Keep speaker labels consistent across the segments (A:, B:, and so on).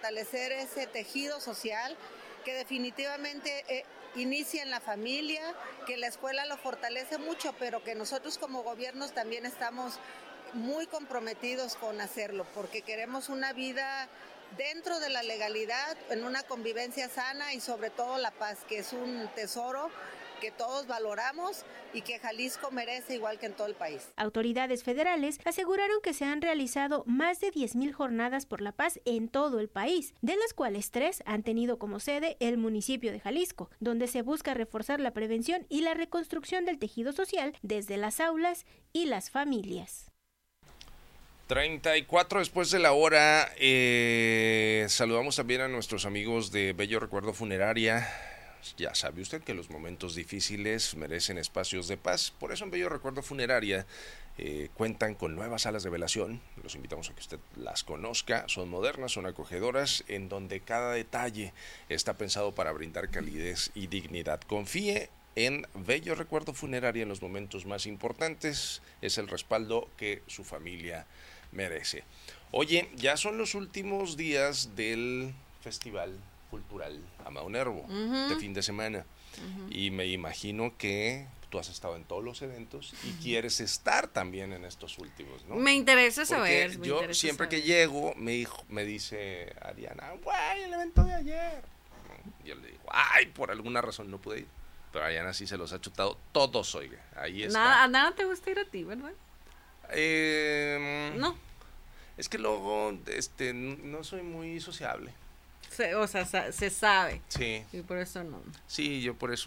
A: fortalecer ese tejido social que definitivamente inicia en la familia, que la escuela lo fortalece mucho, pero que nosotros como gobiernos también estamos muy comprometidos con hacerlo, porque queremos una vida dentro de la legalidad, en una convivencia sana y sobre todo la paz, que es un tesoro que todos valoramos y que Jalisco merece igual que en todo el país.
B: Autoridades federales aseguraron que se han realizado más de 10,000 jornadas por la paz en todo el país, de las cuales 3 han tenido como sede el municipio de Jalisco, donde se busca reforzar la prevención y la reconstrucción del tejido social desde las aulas y las familias.
C: 34 después de la hora. Saludamos también a nuestros amigos de Bello Recuerdo Funeraria. Ya sabe usted que los momentos difíciles merecen espacios de paz. Por eso en Bello Recuerdo Funeraria cuentan con nuevas salas de velación. Los invitamos a que usted las conozca. Son modernas, son acogedoras, en donde cada detalle está pensado para brindar calidez y dignidad. Confíe en Bello Recuerdo Funeraria en los momentos más importantes. Es el respaldo que su familia merece. Oye, ya son los últimos días del Festival Cultural Amado Nervo, de fin de semana, y me imagino que tú has estado en todos los eventos y quieres estar también en estos últimos, ¿no?
D: Me interesa saber.
C: Porque yo siempre que llego me dice Ariana, güey, el evento de ayer. Yo le digo, ay, por alguna razón no pude ir, pero Ariana sí se los ha chutado todos, oiga, ahí está.
D: Nada te gusta ir a ti, ¿verdad? No.
C: Es que luego no soy muy sociable.
D: Se sabe.
C: Sí.
D: Y por eso no.
C: Sí,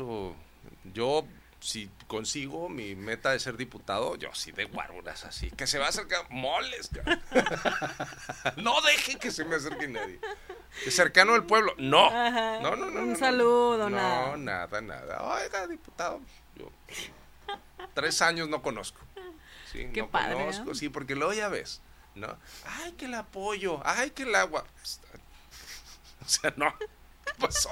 C: si consigo mi meta de ser diputado, yo sí de guaruras así, que se va a acercar moles, no deje que se me acerque nadie. Que cercano al pueblo, no.
D: Ajá.
C: No.
D: Un saludo,
C: nada. No, nada. Oiga, diputado, yo 3 años no conozco. Sí,
D: Qué
C: no
D: padre,
C: conozco,
D: ¿no?
C: Sí, porque luego ya ves, ¿no? Ay, que el apoyo, ay, que el agua. O sea, no. ¿Qué pasó?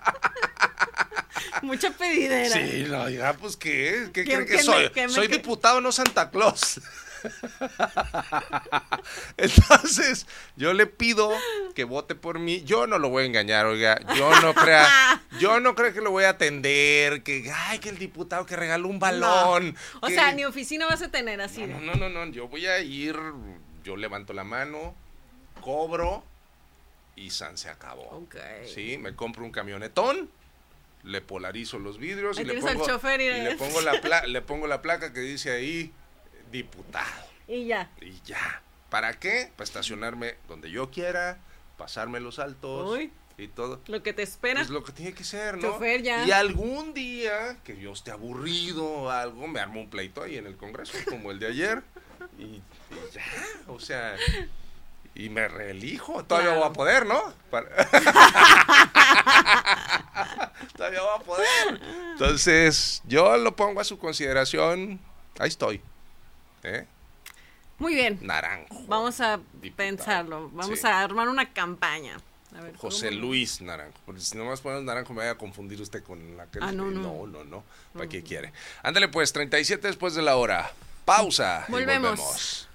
D: Mucha pedidera.
C: Sí, no, ya, pues, ¿qué creen que
D: ¿Qué
C: soy?
D: me
C: Soy diputado, no Santa Claus. Entonces, yo le pido que vote por mí. Yo no lo voy a engañar, oiga. Yo no creo que lo voy a atender, que el diputado que regaló un balón.
D: No. O sea, ni oficina vas a tener así.
C: No, yo voy a ir, yo levanto la mano, cobro y se acabó.
D: Okay.
C: Sí, me compro un camionetón, le polarizo los vidrios y le pongo la placa que dice ahí diputado.
D: Y ya.
C: ¿Para qué? Para estacionarme donde yo quiera, pasarme los altos.
D: Uy,
C: y todo.
D: Lo que te espera.
C: Es lo que tiene que ser, ¿no?
D: Chofer ya.
C: Y algún día que yo esté aburrido o algo, me armo un pleito ahí en el Congreso, como el de ayer. Y ya, o sea, y me reelijo. Todavía voy a poder, ¿no? Todavía voy a poder. Entonces, yo lo pongo a su consideración. Ahí estoy.
D: Muy bien.
C: Naranjo.
D: Vamos a
C: diputado.
D: Pensarlo. Vamos a armar una campaña. A ver,
C: José Luis Naranjo. Porque si nomás ponemos Naranjo me vaya a confundir usted con la que... No. ¿Para qué quiere? Ándale pues, 37 después de la hora. Pausa.
D: Volvemos.
C: Y volvemos.